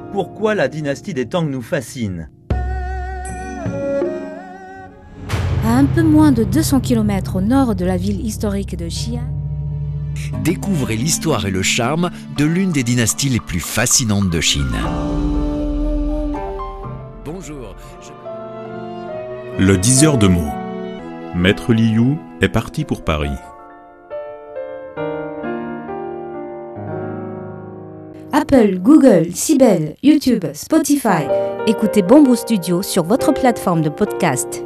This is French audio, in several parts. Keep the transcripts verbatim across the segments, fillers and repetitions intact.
Pourquoi la dynastie des Tang nous fascine? À un peu moins de deux cents kilomètres au nord de la ville historique de Xi'an, découvrez l'histoire et le charme de l'une des dynasties les plus fascinantes de Chine. Bonjour. Je... Le diseur de mots. Maître Liu est parti pour Paris. Apple, Google, Sibel, YouTube, Spotify. Écoutez Bamboo Studio sur votre plateforme de podcast.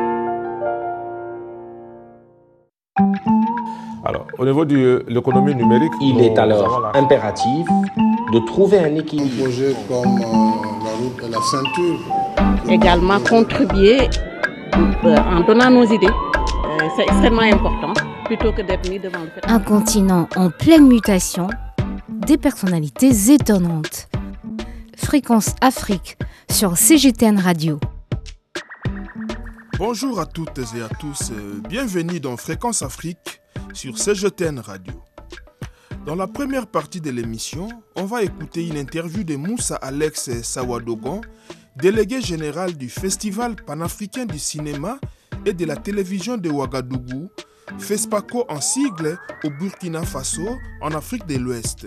Alors, au niveau de l'économie numérique, il est alors la... impératif de trouver un équilibre. Un projet comme euh, la route et la ceinture. Également contribuer euh, en donnant nos idées. Euh, c'est extrêmement important, plutôt que d'être mis devant le fait. Un continent en pleine mutation, des personnalités étonnantes. Fréquence Afrique sur C G T N Radio. Bonjour à toutes et à tous, bienvenue dans Fréquence Afrique sur C G T N Radio. Dans la première partie de l'émission, on va écouter une interview de Moussa Alex Sawadogon, délégué général du Festival panafricain du cinéma et de la télévision de Ouagadougou, FESPACO en sigle au Burkina Faso, en Afrique de l'Ouest.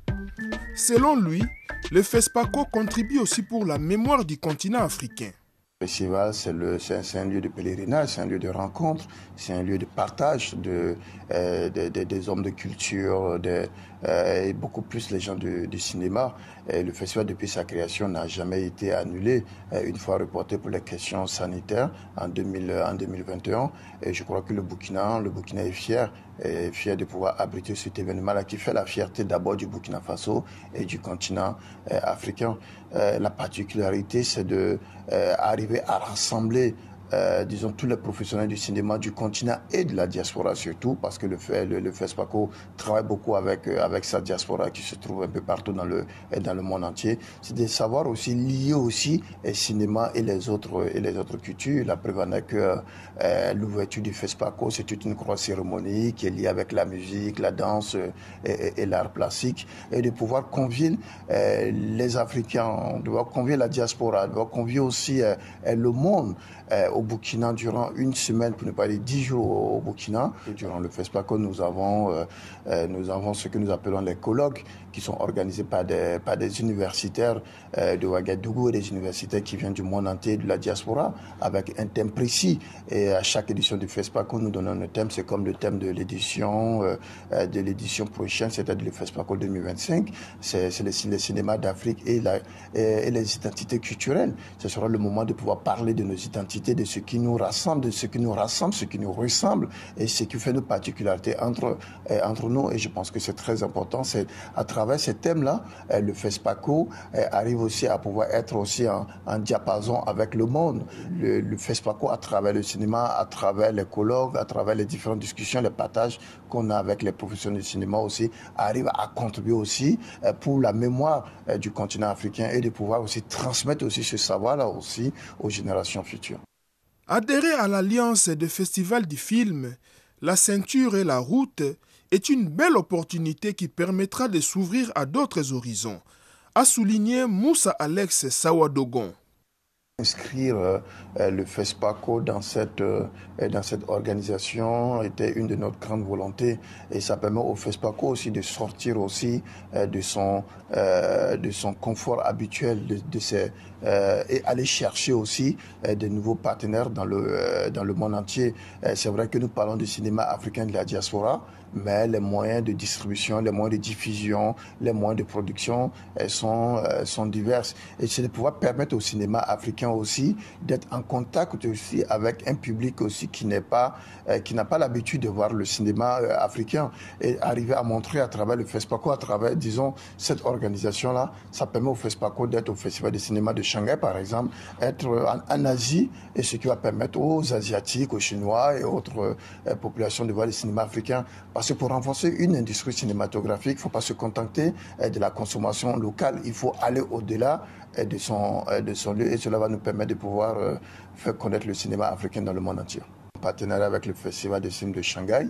Selon lui, le FESPACO contribue aussi pour la mémoire du continent africain. Le festival, c'est, le, c'est, c'est un lieu de pèlerinage, c'est un lieu de rencontre, c'est un lieu de partage de, euh, de, de, des hommes de culture, de, euh, et beaucoup plus les gens du, du cinéma. Et le festival, depuis sa création, n'a jamais été annulé, euh, une fois reporté pour les questions sanitaires en, deux mille, en deux mille vingt et un. Et je crois que le Burkina, le Burkina est fier, est fier de pouvoir abriter cet événement-là qui fait la fierté d'abord du Burkina Faso et du continent euh, africain. Euh, la particularité, c'est de euh, arriver à rassembler Euh, disons, tous les professionnels du cinéma du continent et de la diaspora surtout, parce que le, le, le FESPACO travaille beaucoup avec, euh, avec sa diaspora qui se trouve un peu partout dans le, dans le monde entier. C'est de savoir aussi lier aussi le cinéma et les autres, et les autres cultures. La preuve en est que euh, l'ouverture du FESPACO, c'est toute une grosse cérémonie qui est liée avec la musique, la danse euh, et, et l'art plastique, et de pouvoir convier euh, les Africains, de pouvoir convier la diaspora, de pouvoir convier aussi euh, le monde euh, au Burkina durant une semaine, pour ne pas dire dix jours au Burkina. Et durant le FESPACO, nous avons, euh, nous avons ce que nous appelons les colloques qui sont organisés par des, par des universitaires euh, de Ouagadougou et des universitaires qui viennent du monde entier, de la diaspora, avec un thème précis. Et à chaque édition du FESPACO, nous donnons un thème. C'est comme le thème de l'édition, euh, de l'édition prochaine, c'est-à-dire le FESPACO deux mille vingt-cinq. C'est, c'est le, le cinéma d'Afrique et, la, et, et les identités culturelles. Ce sera le moment de pouvoir parler de nos identités, de ce qui nous rassemble, de ce qui nous rassemble, ce qui nous ressemble et ce qui fait nos particularités entre, euh, entre nous. Et je pense que c'est très important. C'est à travers ces thèmes-là, euh, le FESPACO euh, arrive aussi à pouvoir être aussi en, en diapason avec le monde. Le, le FESPACO, à travers le cinéma, à travers les colloques, à travers les différentes discussions, les partages qu'on a avec les professionnels du cinéma aussi, arrive à contribuer aussi euh, pour la mémoire euh, du continent africain et de pouvoir aussi transmettre aussi ce savoir-là aussi aux générations futures. Adhérer à l'Alliance des festivals du film, la ceinture et la route est une belle opportunité qui permettra de s'ouvrir à d'autres horizons, a souligné Moussa Alex Sawadogon. Inscrire euh, le FESPACO dans cette, euh, dans cette organisation était une de nos grandes volontés et ça permet au FESPACO aussi de sortir aussi euh, de, son, euh, de son confort habituel de, de ses, euh, et aller chercher aussi euh, de nouveaux partenaires dans le, euh, dans le monde entier. Euh, c'est vrai que nous parlons du cinéma africain de la diaspora, mais les moyens de distribution, les moyens de diffusion, les moyens de production elles sont, euh, sont divers. Et c'est de pouvoir permettre au cinéma africain aussi d'être en contact aussi avec un public aussi qui n'est pas, euh, qui n'a pas l'habitude de voir le cinéma euh, africain et arriver à montrer à travers le FESPACO, à travers, disons, cette organisation-là, ça permet au FESPACO d'être au Festival de cinéma de Shanghai, par exemple, être en, en Asie et ce qui va permettre aux Asiatiques, aux Chinois et autres euh, populations de voir le cinéma africain. Parce que pour renforcer une industrie cinématographique, il ne faut pas se contenter de la consommation locale. Il faut aller au-delà de son, de son lieu et cela va nous permettre de pouvoir faire connaître le cinéma africain dans le monde entier. En partenariat avec le Festival de cinéma de Shanghai,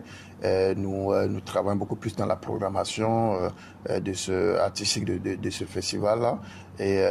nous, nous travaillons beaucoup plus dans la programmation de ce artistique de, de, de ce festival-là. Et